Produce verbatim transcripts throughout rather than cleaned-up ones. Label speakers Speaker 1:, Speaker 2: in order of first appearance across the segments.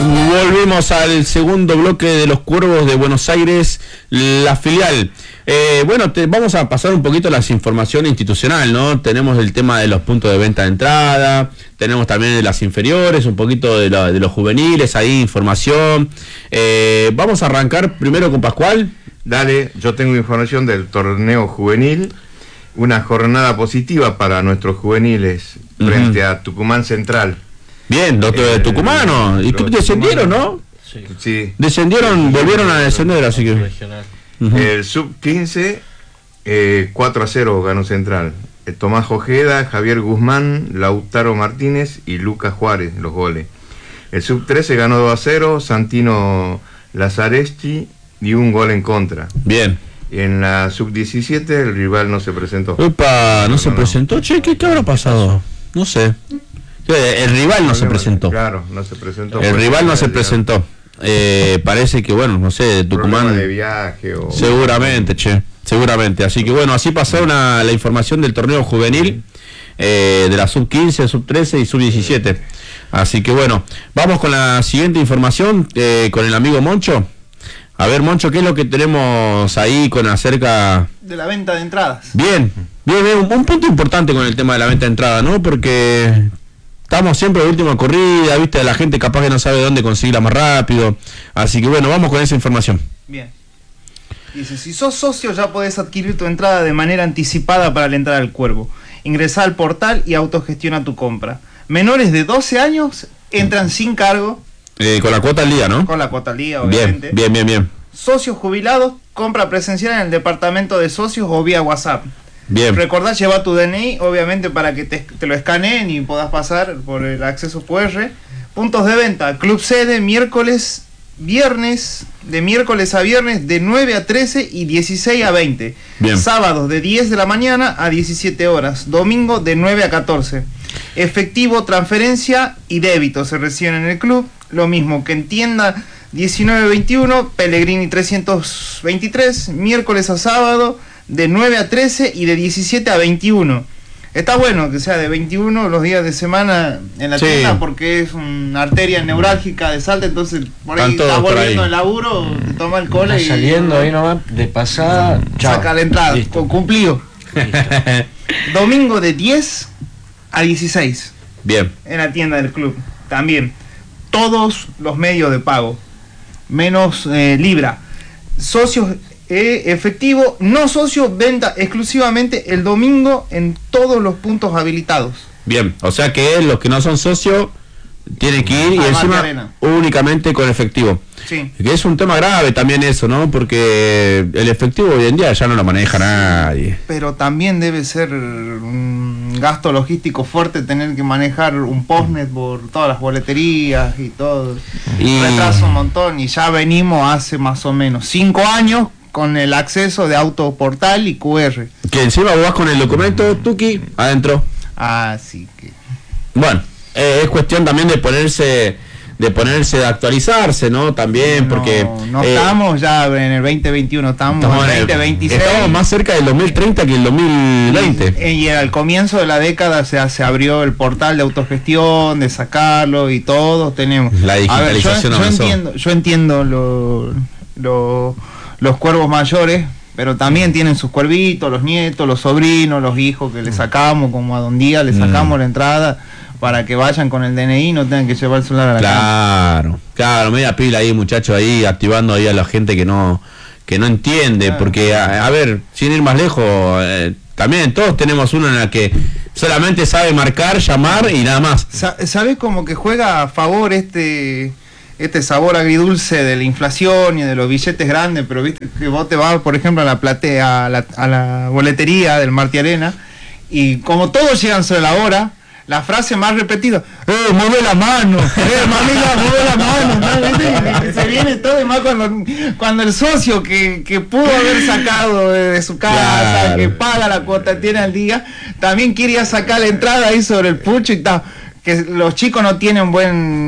Speaker 1: Volvemos al segundo bloque de los Cuervos de Buenos Aires, la filial. Eh, bueno, te, vamos a pasar un poquito las informaciones institucional, ¿no? Tenemos el tema de los puntos de venta de entrada, tenemos también de las inferiores, un poquito de, la, de los juveniles, ahí información. Eh, vamos a arrancar primero con Pascual.
Speaker 2: Dale, yo tengo información del torneo juvenil, una jornada positiva para nuestros juveniles uh-huh. frente a Tucumán Central.
Speaker 1: Bien, los de tucumano, y que descendieron, ¿no?
Speaker 2: Sí. sí.
Speaker 1: Descendieron, volvieron a descender, así que...
Speaker 2: Uh-huh. El sub quince, eh, cuatro a cero ganó Central. El Tomás Ojeda, Javier Guzmán, Lautaro Martínez y Lucas Juárez, los goles. El sub trece ganó dos a cero, Santino Lazzareschi y un gol en contra.
Speaker 1: Bien.
Speaker 2: En la sub diecisiete el rival no se presentó.
Speaker 1: Opa, no, no se no, presentó. Che, ¿qué, ¿qué habrá pasado? No sé. El rival no se presentó.
Speaker 2: Claro, no se presentó.
Speaker 1: El rival no se presentó. Eh, parece que, bueno, no sé, de Tucumán.
Speaker 2: de viaje o...
Speaker 1: Seguramente, che, seguramente. Así que, bueno, así pasó una, la información del torneo juvenil eh, de la sub quince, sub trece y sub diecisiete. Así que, bueno, vamos con la siguiente información eh, con el amigo Moncho. A ver, Moncho, ¿qué es lo que tenemos ahí con acerca
Speaker 3: de la venta de entradas?
Speaker 1: Bien, bien, bien, un, un punto importante con el tema de la venta de entradas, ¿no? Porque estamos siempre de última corrida, viste, la gente capaz que no sabe dónde conseguirla más rápido. Así que bueno, vamos con esa información.
Speaker 3: Bien. Dice, si sos socio ya podés adquirir tu entrada de manera anticipada para la entrada al Cuervo. Ingresá al portal y autogestiona tu compra. Menores de doce años entran sin cargo.
Speaker 1: Eh, con la cuota al día, ¿no?
Speaker 3: Con la cuota al día, obviamente.
Speaker 1: Bien, bien, bien, bien.
Speaker 3: Socios jubilados, compra presencial en el departamento de socios o vía WhatsApp.
Speaker 1: Bien.
Speaker 3: Recordá llevar tu D N I, obviamente, para que te, te lo escaneen y puedas pasar por el acceso Q R. Puntos de venta, Club Sede, miércoles, viernes, de miércoles a viernes, de nueve a trece y dieciséis a veinte.
Speaker 1: Bien.
Speaker 3: Sábados, de diez de la mañana a diecisiete horas. Domingo, de nueve a catorce. Efectivo, transferencia y débito se reciben en el club. Lo mismo que en tienda diecinueve veintiuno, Pellegrini trescientos veintitrés, miércoles a sábado, de nueve a trece y de diecisiete a veintiuno. Está bueno que sea de veintiuno los días de semana en la sí. tienda, porque es una arteria neurálgica de Salta, entonces por ahí está volviendo el laburo, te toma el cole
Speaker 4: está
Speaker 3: y
Speaker 4: saliendo ahí nomás de pasada, chao.
Speaker 3: Saca la entrada, con cumplido. Domingo de diez a dieciséis.
Speaker 1: Bien.
Speaker 3: En la tienda del club. También todos los medios de pago, menos eh, Libra. Socios Eh, efectivo, no socio, venta exclusivamente el domingo en todos los puntos habilitados.
Speaker 1: Bien, o sea que los que no son socios tienen que ir y encima únicamente con efectivo.
Speaker 3: Sí.
Speaker 1: Que es un tema grave también eso, ¿no? Porque el efectivo hoy en día ya no lo maneja nadie.
Speaker 3: Pero también debe ser un gasto logístico fuerte tener que manejar un postnet por todas las boleterías y todo. Y retrasa un montón y ya venimos hace más o menos cinco años con el acceso de autoportal y Q R.
Speaker 1: Que encima vos vas con el documento, Tuki, adentro.
Speaker 3: Así que...
Speaker 1: Bueno, eh, es cuestión también de ponerse, de ponerse, de actualizarse, ¿no? También,
Speaker 3: no,
Speaker 1: porque...
Speaker 3: No
Speaker 1: eh,
Speaker 3: estamos ya en el veinte veintiuno, estamos, estamos en el veinte veintiséis.
Speaker 1: Estamos más cerca del dos mil treinta que el dos mil veinte.
Speaker 3: Y, y al comienzo de la década se, se abrió el portal de autogestión, de sacarlo y todos tenemos...
Speaker 1: La digitalización
Speaker 3: a ver, yo, yo entiendo, yo entiendo lo... lo los cuervos mayores, pero también tienen sus cuervitos, los nietos, los sobrinos, los hijos que le sacamos, como a Don Día le sacamos mm. la entrada para que vayan con el D N I y no tengan que llevar el celular a la
Speaker 1: claro,
Speaker 3: casa.
Speaker 1: Claro, claro, media pila ahí, muchachos, ahí activando ahí a la gente que no que no entiende, claro. Porque, a, a ver, sin ir más lejos, eh, también todos tenemos uno en la que solamente sabe marcar, llamar y nada más.
Speaker 3: ¿Sabes como que juega a favor este... este sabor agridulce de la inflación y de los billetes grandes, pero viste que vos te vas, por ejemplo, a la platea, a la, a la boletería del Martí Arena, y como todos llegan sobre la hora, la frase más repetida, ¡eh, mueve la mano! ¡eh, mamita, mueve la mano! ¿no? Y se viene todo, y más cuando, cuando el socio que, que pudo haber sacado de, de su casa, claro. Que paga la cuota, tiene al día, también quería sacar la entrada ahí sobre el pucho y tal. Que los chicos no tienen buen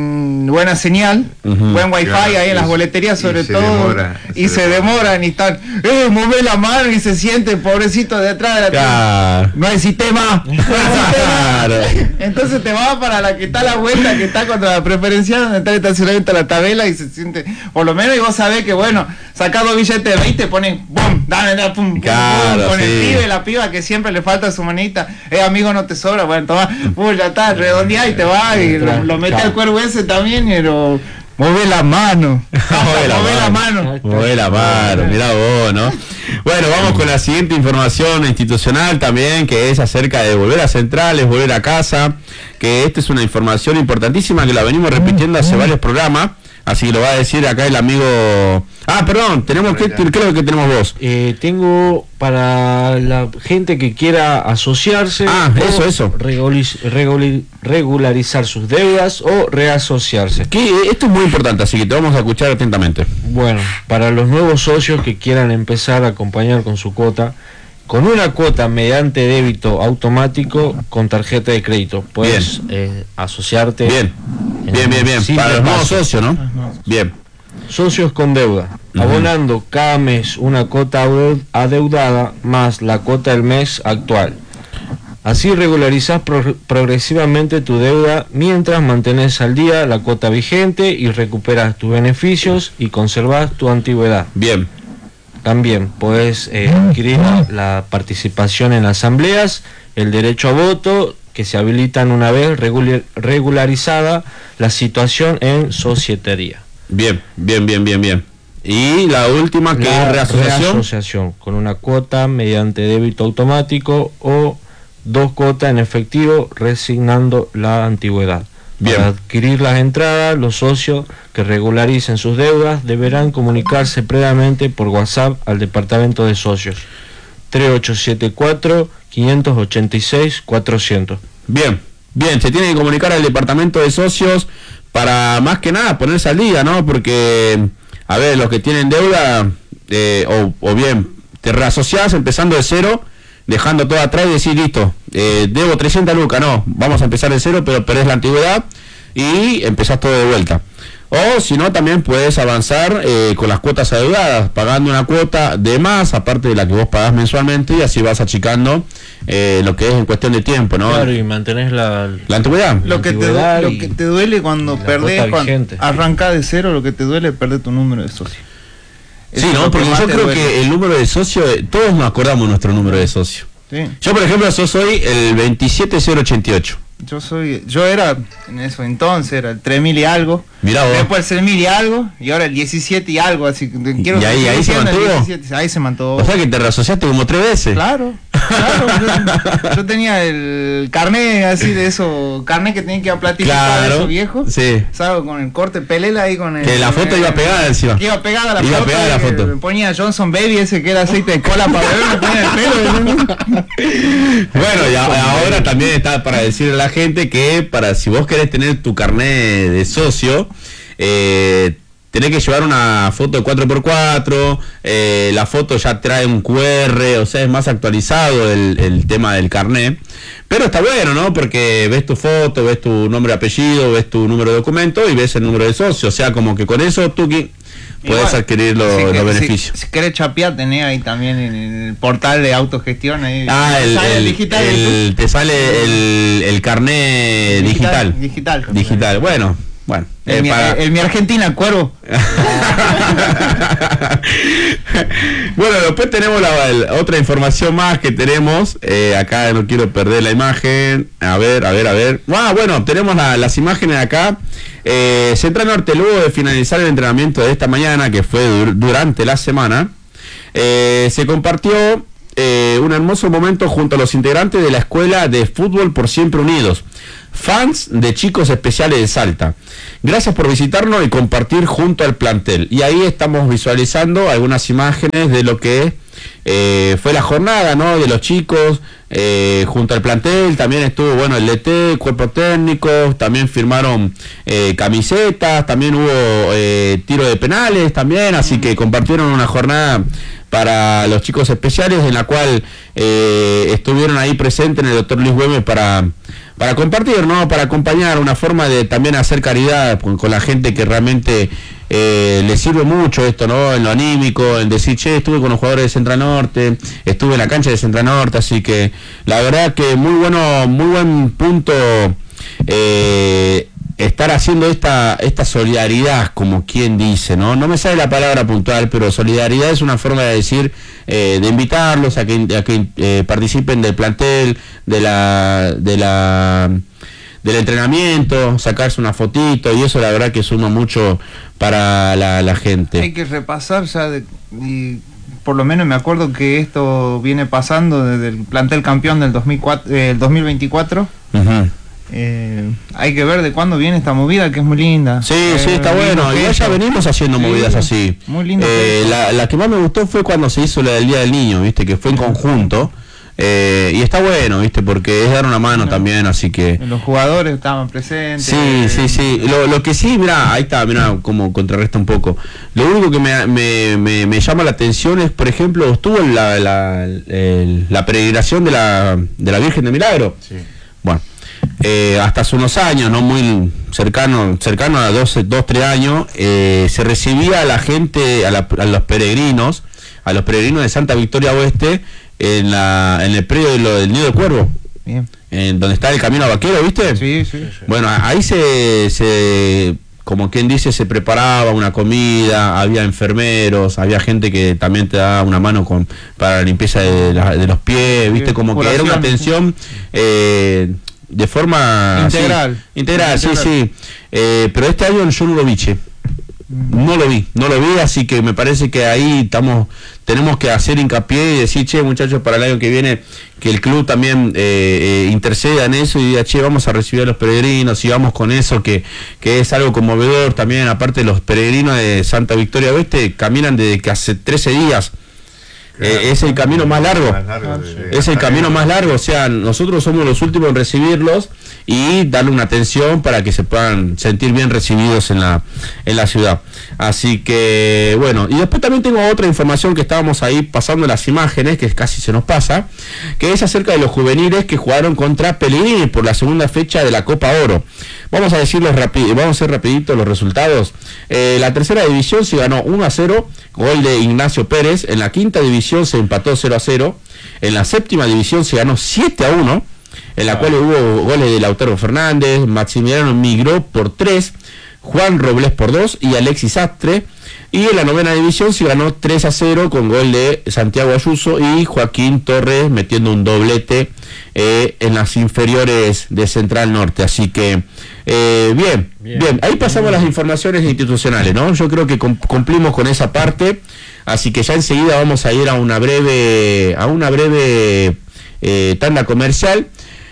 Speaker 3: tienen buena señal, uh-huh. buen wifi claro, ahí en las boleterías sobre todo, demora, y se, se demora. demoran y están, eh, mueve la mano y se siente pobrecito detrás de la claro. no hay sistema, no hay claro. sistema. Entonces te vas para la que está a la vuelta, que está contra la preferencial, donde está el estacionamiento de la tabela y se siente, por lo menos, y vos sabés que bueno, sacá dos billetes de veinte, ponen, boom, dame, dame, pum,
Speaker 1: claro,
Speaker 3: pum, con
Speaker 1: sí.
Speaker 3: el pibe, la piba que siempre le falta su manita, eh, amigo, no te sobra, bueno, toma, pum, ya está, redondea y te va, y lo, lo mete al cuervo ese también, y lo... Mueve la mano.
Speaker 1: Mueve la, la mano. Mueve la mano, mirá vos, ¿no? Bueno, vamos con la siguiente información institucional también, que es acerca de volver a centrales, volver a casa, que esta es una información importantísima que la venimos repitiendo hace varios programas, así que lo va a decir acá el amigo... Ah, perdón, tenemos que, creo que tenemos vos.
Speaker 4: Eh, tengo para la gente que quiera asociarse.
Speaker 1: Ah, eso, eso.
Speaker 4: Regulariz, regular, regularizar sus deudas o reasociarse.
Speaker 1: Que esto es muy importante, así que te vamos a escuchar atentamente.
Speaker 4: Bueno, para los nuevos socios que quieran empezar a acompañar con su cuota, con una cuota mediante débito automático con tarjeta de crédito, puedes eh, asociarte.
Speaker 1: Bien, bien, bien, bien. Para los nuevos socios, ¿no? Bien.
Speaker 4: Socios con deuda, uh-huh. abonando cada mes una cuota adeudada más la cuota del mes actual. Así regularizás pro- progresivamente tu deuda mientras mantenés al día la cuota vigente y recuperas tus beneficios y conservas tu antigüedad.
Speaker 1: Bien.
Speaker 4: También podés eh, adquirir la, la participación en asambleas, el derecho a voto, que se habilitan una vez regular- regularizada la situación en societería.
Speaker 1: Bien, bien, bien, bien, bien. Y la última, que
Speaker 4: la
Speaker 1: es reasociación.
Speaker 4: Reasociación, con una cuota mediante débito automático o dos cuotas en efectivo, resignando la antigüedad.
Speaker 1: Bien.
Speaker 4: Para adquirir las entradas, los socios que regularicen sus deudas deberán comunicarse previamente por WhatsApp al departamento de socios tres ocho siete cuatro, cinco ocho seis, cuatrocientos.
Speaker 1: Bien, bien, se tiene que comunicar al departamento de socios para más que nada ponerse al día, ¿no? Porque, a ver, los que tienen deuda, eh, o, o bien te reasociás empezando de cero, dejando todo atrás y decir, listo, eh, debo trescientas lucas, no, vamos a empezar de cero, pero perdés la antigüedad y empezás todo de vuelta. O si no, también puedes avanzar eh, con las cuotas adeudadas, pagando una cuota de más, aparte de la que vos pagás mensualmente, y así vas achicando eh, lo que es en cuestión de tiempo, ¿no?
Speaker 4: Claro, y mantenés la,
Speaker 1: la antigüedad.
Speaker 3: Lo que, te, lo que te duele cuando perdés, cuando arrancás de cero, lo que te duele es perder tu número de socio.
Speaker 1: Sí, no, porque yo creo duele. que el número de socio, todos nos acordamos nuestro número de socio.
Speaker 3: Sí.
Speaker 1: Yo, por ejemplo, yo soy el veintisiete cero ochenta y ocho.
Speaker 3: Yo soy, yo era, en eso entonces, era el tres mil y algo.
Speaker 1: Mirá vos.
Speaker 3: Después el seis mil y algo, y ahora el diecisiete y algo, así que quiero...
Speaker 1: ¿Y ahí, ahí se mantuvo?
Speaker 3: diecisiete, ahí se mantuvo.
Speaker 1: O sea que te reasociaste como tres veces.
Speaker 3: Claro, claro. yo, yo tenía el carnet así de eso, carnet que tenía que platificar
Speaker 1: claro,
Speaker 3: de eso viejo.
Speaker 1: Sí.
Speaker 3: ¿Sabes? Con el corte pelela ahí con el...
Speaker 1: Que la foto
Speaker 3: el,
Speaker 1: iba pegada encima.
Speaker 3: Que iba pegada la
Speaker 1: iba
Speaker 3: foto.
Speaker 1: Pegada la foto.
Speaker 3: Me ponía Johnson Baby ese que era aceite de cola para beber, me ponía el pelo.
Speaker 1: Bueno, y ahora también está para decirle a la gente que para si vos querés tener tu carnet de socio, eh, tenés que llevar una foto de cuatro por cuatro, eh, la foto ya trae un cu erre, o sea, es más actualizado el, el tema del carnet. Pero está bueno, ¿no? Porque ves tu foto, ves tu nombre y apellido, ves tu número de documento y ves el número de socio. O sea, como que con eso tú puedes igual adquirir los, si los beneficios.
Speaker 3: Si, si querés chapear, tenés ahí también en el portal de autogestión. Ahí,
Speaker 1: ah, el, el, el digital. El, te sale el, el carnet digital.
Speaker 3: Digital. Digital,
Speaker 1: digital. Bueno. Bueno,
Speaker 3: el,
Speaker 1: eh,
Speaker 3: mi,
Speaker 1: para...
Speaker 3: el mi Argentina, cuervo.
Speaker 1: Bueno, después tenemos la, la otra información más que tenemos. Eh, acá no quiero perder la imagen. A ver, a ver, a ver. Ah, bueno, tenemos la, las imágenes acá. Eh, Central Norte, luego de finalizar el entrenamiento de esta mañana, que fue dur durante la semana, eh, se compartió eh, un hermoso momento junto a los integrantes de la Escuela de Fútbol por Siempre Unidos, fans de Chicos Especiales de Salta. Gracias por visitarnos y compartir junto al plantel. Y ahí estamos visualizando algunas imágenes de lo que eh, fue la jornada, ¿no? De los chicos eh, junto al plantel. También estuvo, bueno, el D T, cuerpo técnico, también firmaron eh, camisetas, también hubo eh, tiro de penales también, así que compartieron una jornada para los chicos especiales en la cual eh, estuvieron ahí presentes en el doctor Luis Güemes para para compartir, ¿no? Para acompañar, una forma de también hacer caridad con, con la gente que realmente eh, le sirve mucho esto, ¿no? En lo anímico, en decir, che, estuve con los jugadores de Central Norte, estuve en la cancha de Central Norte, así que la verdad que muy bueno, muy buen punto eh, estar haciendo esta esta solidaridad, como quien dice, ¿no? No me sale la palabra puntual, pero solidaridad es una forma de decir, eh, de invitarlos a que, a que eh, participen del plantel, de la de la del entrenamiento, sacarse una fotito, y eso la verdad que suma mucho para la, la gente.
Speaker 3: Hay que repasar ya, de, y por lo menos me acuerdo que esto viene pasando desde el plantel campeón del dos mil cuatro, eh, el dos mil veinticuatro.
Speaker 1: Uh-huh.
Speaker 3: Eh, hay que ver de cuándo viene esta movida, que es muy linda.
Speaker 1: Sí,
Speaker 3: eh,
Speaker 1: sí, está bueno. Y ya venimos haciendo
Speaker 3: sí,
Speaker 1: movidas así.
Speaker 3: Muy lindo.
Speaker 1: Eh, la, la que más me gustó fue cuando se hizo la del Día del Niño, viste, que fue en conjunto. Eh, y está bueno, viste, porque es dar una mano no. también, así que...
Speaker 3: Los jugadores estaban presentes.
Speaker 1: Sí, sí, sí. Lo, lo que sí, mirá, ahí está, mirá, como contrarresta un poco. Lo único que me, me, me, me llama la atención es, por ejemplo, estuvo la, la, el, la peregrinación de la, de la Virgen de Milagro.
Speaker 2: Sí.
Speaker 1: Bueno. Eh, hasta hace unos años, no muy cercano, cercano a dos, dos tres años, eh, se recibía a la gente, a, la, a los peregrinos, a los peregrinos de Santa Victoria Oeste, en la en el predio de lo, del Nido de Cuervo.
Speaker 3: Bien.
Speaker 1: En donde está el camino a Vaquero, ¿viste?
Speaker 3: Sí, sí.
Speaker 1: Bueno, ahí se, se, como quien dice, se preparaba una comida, había enfermeros, había gente que también te daba una mano con para la limpieza de, la, de los pies, ¿viste? Como que era una atención... Eh, de forma
Speaker 3: integral,
Speaker 1: sí, integral, integral, sí, sí. Eh, pero este año yo no lo vi, che. No lo vi, no lo vi, así que me parece que ahí estamos, tenemos que hacer hincapié y decir, che, muchachos, para el año que viene, que el club también eh, eh, interceda en eso y diga, che, vamos a recibir a los peregrinos y vamos con eso, que, que es algo conmovedor también. Aparte, los peregrinos de Santa Victoria Oeste caminan desde que hace trece días. Claro, eh, es el camino más largo,
Speaker 2: más largo de,
Speaker 1: es el camino más largo, o sea, nosotros somos los últimos en recibirlos y darle una atención para que se puedan sentir bien recibidos en la en la ciudad. Así que, bueno, y después también tengo otra información que estábamos ahí pasando las imágenes, que casi se nos pasa, que es acerca de los juveniles que jugaron contra Pellegrini por la segunda fecha de la Copa Oro. Vamos a decirlos rápido, vamos a hacer rapidito los resultados. Eh, la tercera división se ganó uno a cero, gol de Ignacio Pérez. En la quinta división se empató cero a cero. En la séptima división se ganó siete a uno, en la ah. cual hubo goles de Lautaro Fernández, Maximiliano Migró por tres, Juan Robles por dos y Alexis Astre. Y en la novena división se ganó tres a cero con gol de Santiago Ayuso y Joaquín Torres metiendo un doblete eh, en las inferiores de Central Norte. Así que, eh, bien, bien, bien, ahí pasamos bien. Las informaciones institucionales, ¿no? Yo creo que cumplimos con esa parte, así que ya enseguida vamos a ir a una breve, a una breve eh, tanda comercial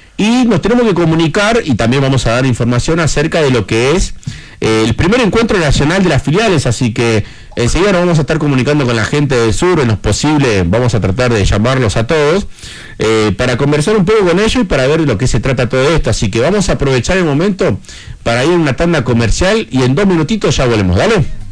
Speaker 1: y nos tenemos que comunicar y también vamos a dar información acerca de lo que es el primer encuentro nacional de las filiales, así que enseguida nos vamos a estar comunicando con la gente del sur, en lo posible vamos a tratar de llamarlos a todos eh, para conversar un poco con ellos y para ver de lo que se trata todo esto, así que vamos a aprovechar el momento para ir a una tanda comercial y en dos minutitos ya volvemos, ¿dale?